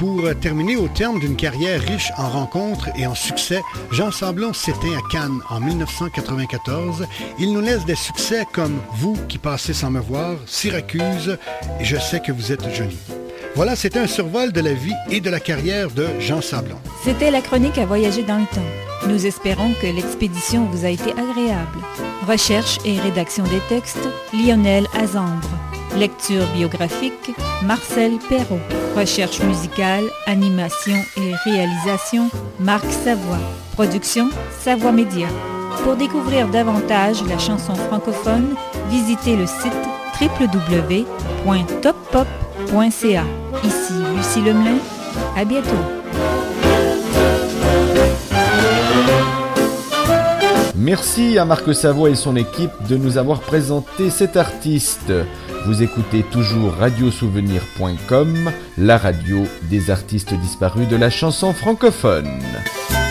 Pour terminer, au terme d'une carrière riche en rencontres et en succès, Jean Sablon s'éteint à Cannes en 1994. Il nous laisse des succès comme « Vous qui passez sans me voir »,« Syracuse » et « Je sais que vous êtes joli ». Voilà, c'était un survol de la vie et de la carrière de Jean Sablon. C'était la chronique à voyager dans le temps. Nous espérons que l'expédition vous a été agréable. Recherche et rédaction des textes, Lionel Azambre. Lecture biographique, Marcel Perrault. Recherche musicale, animation et réalisation, Marc Savoie. Production, Savoie Média. Pour découvrir davantage la chanson francophone, visitez le site www.toppop.ca. Ici Lucie Lemelin, à bientôt. Merci à Marc Savoie et son équipe de nous avoir présenté cet artiste. Vous écoutez toujours radiosouvenir.com, la radio des artistes disparus de la chanson francophone.